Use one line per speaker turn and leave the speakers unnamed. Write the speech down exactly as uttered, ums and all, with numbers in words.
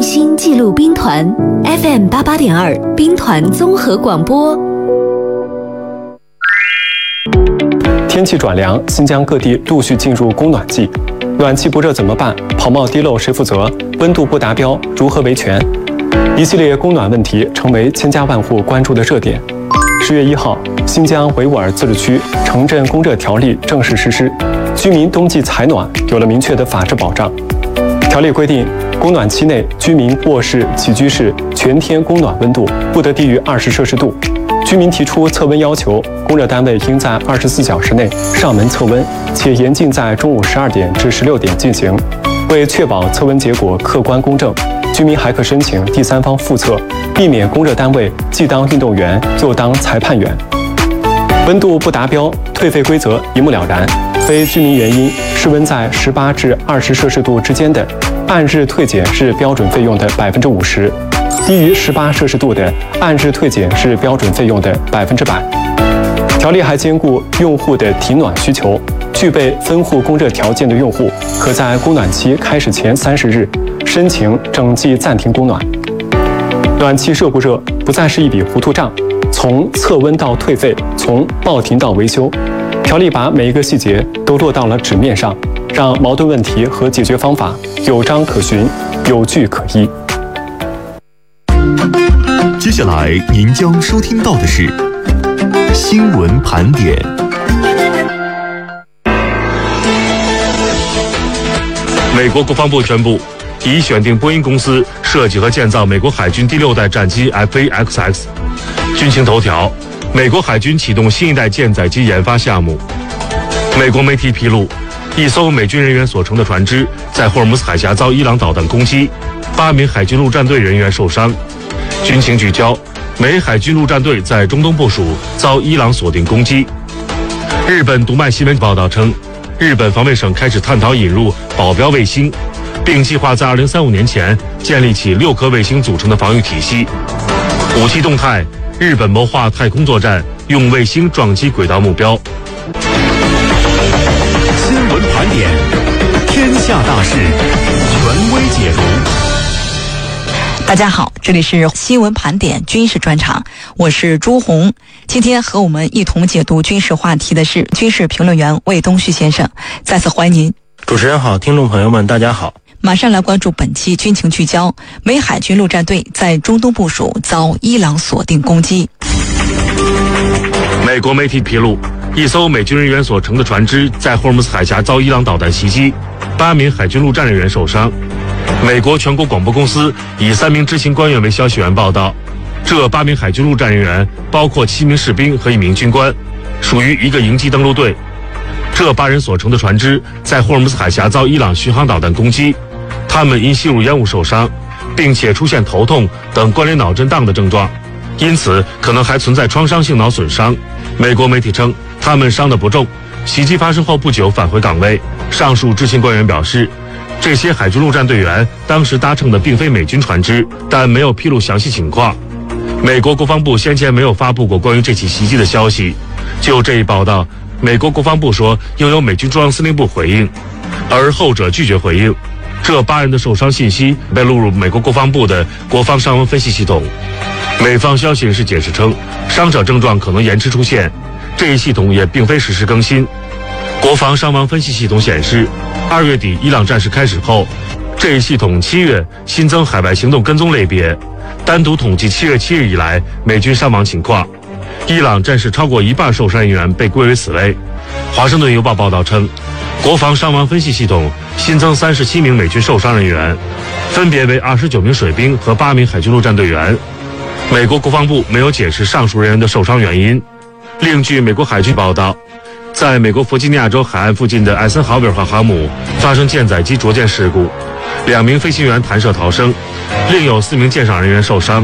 心记录兵团 F M 八八点二兵团综合广播。
天气转凉，新疆各地陆续进入供暖季，暖气不热怎么办？跑冒滴漏谁负责？温度不达标如何维权？一系列供暖问题成为千家万户关注的热点。十月一号，新疆维吾尔自治区城镇供热条例正式实施，居民冬季采暖有了明确的法制保障。条例规定，供暖期内，居民卧室、起居室全天供暖温度不得低于二十摄氏度。居民提出测温要求，供热单位应在二十四小时内上门测温，且严禁在中午十二点至十六点进行。为确保测温结果客观公正，居民还可申请第三方复测，避免供热单位既当运动员又当裁判员。温度不达标，退费规则一目了然。非居民原因，室温在十八至二十摄氏度之间的，按日退减是标准费用的百分之五十；低于十八摄氏度的，按日退减是标准费用的百分之百。条例还兼顾用户的体暖需求，具备分户供热条件的用户，可在供暖期开始前三十日申请整季暂停供暖。暖气热不热，不再是一笔糊涂账，从测温到退费，从报停到维修。条例把每一个细节都落到了纸面上，让矛盾问题和解决方法有章可循，有据可依。
接下来您将收听到的是新闻盘点。
美国国防部宣布，已选定波音公司设计和建造美国海军第六代战机 F A X X。军情头条：美国海军启动新一代舰载机研发项目。美国媒体披露，一艘美军人员所乘的船只在霍尔木兹海峡遭伊朗导弹攻击，八名海军陆战队人员受伤。军情聚焦：美海军陆战队在中东部署遭伊朗锁定攻击。日本读卖新闻报道称，日本防卫省开始探讨引入保镖卫星，并计划在二零三五年前建立起六颗卫星组成的防御体系。武器动态：日本谋划太空作战，用卫星撞击轨道目标。
新闻盘点，天下大事，权威解读。
大家好，这里是新闻盘点军事专场，我是朱红。今天和我们一同解读军事话题的是军事评论员魏东旭先生，再次欢迎您。
主持人好，听众朋友们大家好。
马上来关注本期军情聚焦：美海军陆战队在中东部署遭伊朗锁定攻击。
美国媒体披露，一艘美军人员所乘的船只在霍尔木兹海峡遭伊朗导弹袭击，八名海军陆战人员受伤。美国全国广播公司以三名知情官员为消息源报道，这八名海军陆战人员包括七名士兵和一名军官，属于一个营级登陆队。这八人所乘的船只在霍尔木兹海峡遭伊朗巡航导弹攻击，他们因吸入烟雾受伤，并且出现头痛等关联脑震荡的症状，因此可能还存在创伤性脑损伤。美国媒体称，他们伤得不重，袭击发生后不久返回岗位。上述知情官员表示，这些海军陆战队员当时搭乘的并非美军船只，但没有披露详细情况。美国国防部先前没有发布过关于这起袭击的消息。就这一报道，美国国防部说应由美军中央司令部回应，而后者拒绝回应。这八人的受伤信息被录入美国国防部的国防伤亡分析系统。美方消息人士解释称，伤者症状可能延迟出现，这一系统也并非实时更新。国防伤亡分析系统显示，二月底伊朗战事开始后，这一系统七月新增海外行动跟踪类别，单独统计七月七日以来美军伤亡情况。伊朗战事超过一半受伤人员被归为此类。华盛顿邮报报道称，国防伤亡分析系统新增三十七名美军受伤人员，分别为二十九名水兵和八名海军陆战队员。美国国防部没有解释上述人员的受伤原因。另据美国海军报道，在美国弗吉尼亚州海岸附近的艾森豪威尔号航母发生舰载机着舰事故，两名飞行员弹射逃生，另有四名舰上人员受伤。